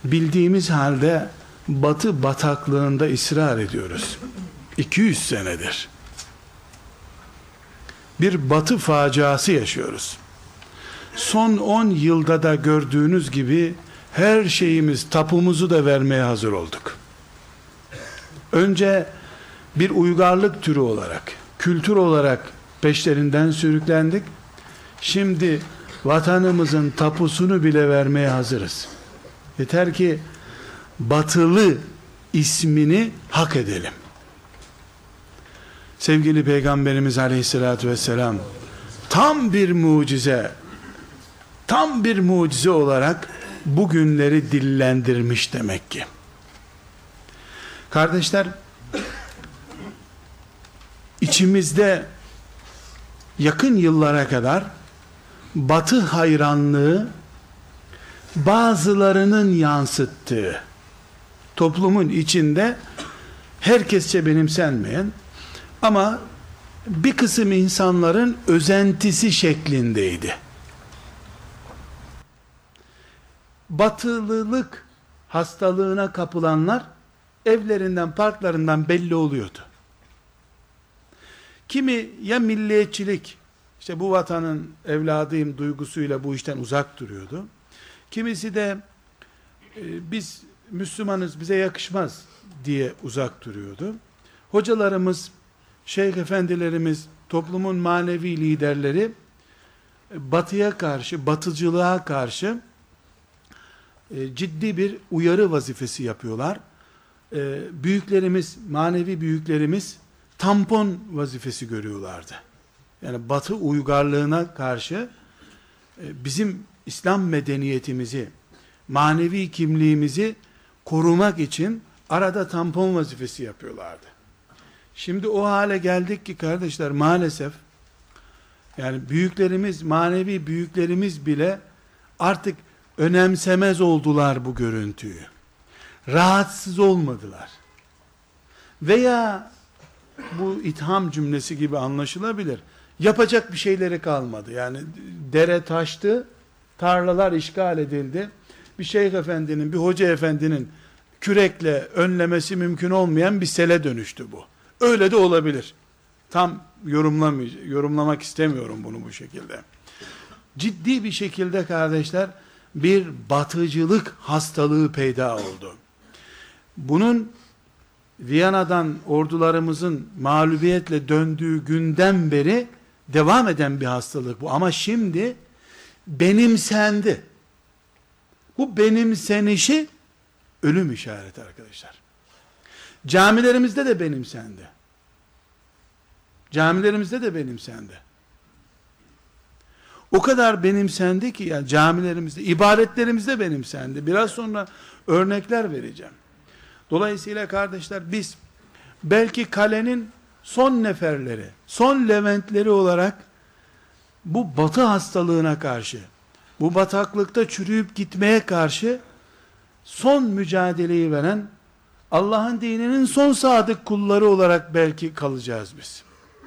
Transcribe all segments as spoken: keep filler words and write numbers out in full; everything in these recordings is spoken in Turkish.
bildiğimiz halde Batı bataklığında ısrar ediyoruz. iki yüz senedir. Bir Batı faciası yaşıyoruz. Son on yılda da gördüğünüz gibi her şeyimiz, tapumuzu da vermeye hazır olduk. Önce bir uygarlık türü olarak, kültür olarak peşlerinden sürüklendik. Şimdi vatanımızın tapusunu bile vermeye hazırız. Yeter ki batılı ismini hak edelim. Sevgili Peygamberimiz Aleyhisselatü Vesselam tam bir mucize, tam bir mucize olarak bugünleri dillendirmiş demek ki. Kardeşler, içimizde yakın yıllara kadar Batı hayranlığı bazılarının yansıttığı, toplumun içinde herkesçe benimsenmeyen ama bir kısım insanların özentisi şeklindeydi. Batılılık hastalığına kapılanlar evlerinden, parklarından belli oluyordu. Kimi ya milliyetçilik, işte bu vatanın evladıyım duygusuyla bu işten uzak duruyordu. Kimisi de e, biz Müslümanız, bize yakışmaz diye uzak duruyordu. Hocalarımız, şeyh efendilerimiz, toplumun manevi liderleri batıya karşı, batıcılığa karşı e, ciddi bir uyarı vazifesi yapıyorlar. E, büyüklerimiz, manevi büyüklerimiz tampon vazifesi görüyorlardı. Yani Batı uygarlığına karşı e, bizim İslam medeniyetimizi, manevi kimliğimizi korumak için arada tampon vazifesi yapıyorlardı. Şimdi o hale geldik ki kardeşler, maalesef yani büyüklerimiz, manevi büyüklerimiz bile artık önemsemez oldular bu görüntüyü. Rahatsız olmadılar. Veya bu itham cümlesi gibi anlaşılabilir. Yapacak bir şeyleri kalmadı. Yani dere taştı, tarlalar işgal edildi. Bir şeyh efendinin, bir hoca efendinin kürekle önlemesi mümkün olmayan bir sele dönüştü bu. Öyle de olabilir. Tam yorumlamayacağım, yorumlamak istemiyorum bunu bu şekilde. Ciddi bir şekilde kardeşler bir batıcılık hastalığı peyda oldu. Bunun Viyana'dan ordularımızın mağlubiyetle döndüğü günden beri devam eden bir hastalık bu. Ama şimdi benimsendi. Bu benimsenişi ölüm işareti arkadaşlar. Camilerimizde de benimsendi. Camilerimizde de benimsendi. O kadar benimsendi ki yani camilerimizde, ibadetlerimizde benimsendi. Biraz sonra örnekler vereceğim. Dolayısıyla kardeşler biz belki kalenin son neferleri, son Leventleri olarak bu batı hastalığına karşı, bu bataklıkta çürüyüp gitmeye karşı son mücadeleyi veren Allah'ın dininin son sadık kulları olarak belki kalacağız biz.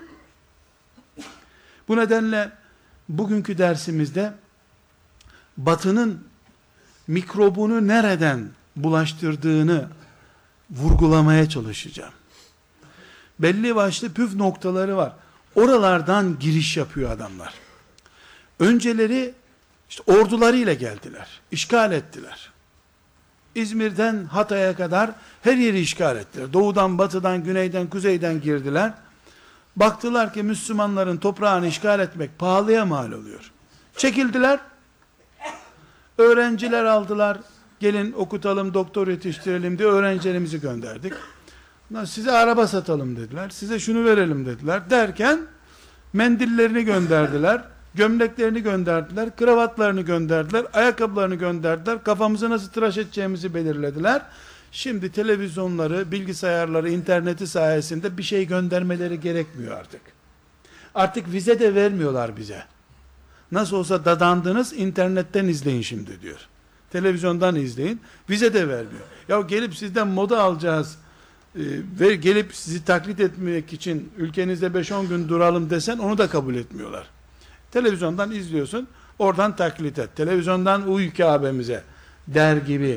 Bu nedenle bugünkü dersimizde batının mikrobunu nereden bulaştırdığını vurgulamaya çalışacağım. Belli başlı püf noktaları var. Oralardan giriş yapıyor adamlar. Önceleri işte ordularıyla geldiler. İşgal ettiler. İzmir'den Hatay'a kadar her yeri işgal ettiler. Doğudan, batıdan, güneyden, kuzeyden girdiler. Baktılar ki Müslümanların toprağını işgal etmek pahalıya mal oluyor. Çekildiler. Öğrenciler aldılar. Gelin okutalım, doktor yetiştirelim diye öğrencilerimizi gönderdik. Size araba satalım dediler. Size şunu verelim dediler. Derken mendillerini gönderdiler. Gömleklerini gönderdiler. Kravatlarını gönderdiler. Ayakkabılarını gönderdiler. Kafamızı nasıl tıraş edeceğimizi belirlediler. Şimdi televizyonları, bilgisayarları, interneti sayesinde bir şey göndermeleri gerekmiyor artık. Artık vize de vermiyorlar bize. Nasıl olsa dadandınız, internetten izleyin şimdi diyor. Televizyondan izleyin. Vize de vermiyor. Ya gelip sizden moda alacağız e, ve gelip sizi taklit etmek için ülkenizde beş on gün duralım desen onu da kabul etmiyorlar. Televizyondan izliyorsun, oradan taklit et. Televizyondan uy Kabe'mize der gibi